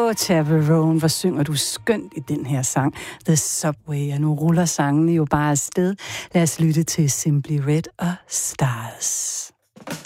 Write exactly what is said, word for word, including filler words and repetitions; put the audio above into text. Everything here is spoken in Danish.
Åh, Chaperone, hvor synger du skønt i den her sang. The Subway, og nu ruller sangen jo bare afsted. Lad os lytte til Simply Red og Stars.